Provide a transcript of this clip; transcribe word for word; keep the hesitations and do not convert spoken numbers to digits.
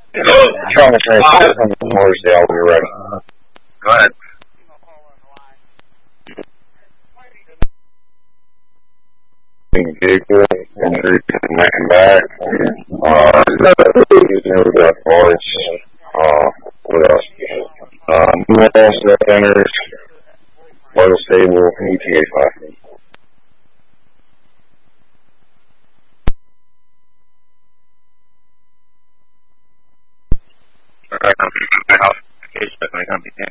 Trying to say something more, say I'll be ready. Go ahead. Vehicle, injury to the neck and back. Uh, he's never got parts. Uh, what else? Uh, new wall set centers, vital stable, E T A five. Alright, company, my house, case, my company,